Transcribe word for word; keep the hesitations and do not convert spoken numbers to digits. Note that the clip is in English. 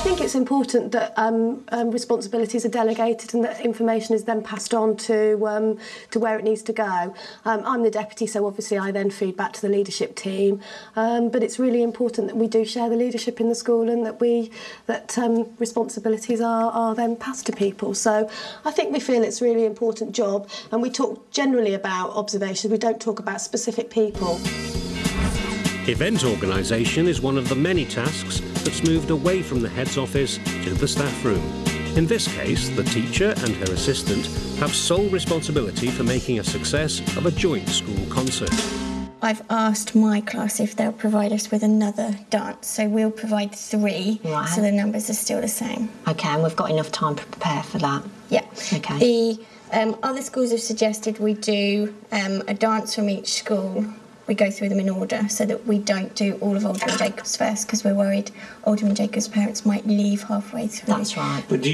think it's important that um, um, responsibilities are delegated and that information is then passed on to um, to where it needs to go. Um, I'm the deputy, so obviously I then feed back to the leadership team. Um, but it's really important that we do share the leadership in the school and that we that um, responsibilities are, are then passed to people. So I think we feel it's a really important job, and we talk generally about observations. We don't talk about specific people. Event organisation is one of the many tasks that's moved away from the head's office to the staff room. In this case, the teacher and her assistant have sole responsibility for making a success of a joint school concert. I've asked my class if they'll provide us with another dance, so we'll provide three, right. So the numbers are still the same. OK, and we've got enough time to prepare for that? Yeah. OK. The um, other schools have suggested we do um, a dance from each school. We go through them in order so that we don't do all of Alderman Jacobs first, because we're worried Alderman Jacobs' parents might leave halfway through. That's right. But do